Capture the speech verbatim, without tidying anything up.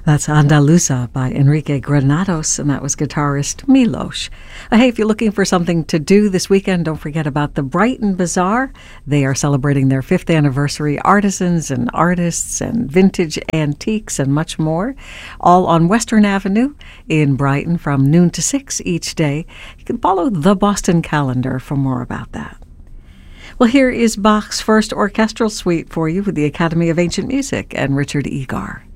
That's Andaluza by Enrique Granados, and that was guitarist Milos. Uh, hey, if you're looking for something to do this weekend, don't forget about the Brighton Bazaar. They are celebrating their fifth anniversary. Artisans and artists and vintage antiques and much more, all on Western Avenue in Brighton from noon to six each day. You can follow the Boston calendar for more about that. Well, here is Bach's first orchestral suite for you with the Academy of Ancient Music and Richard Egar.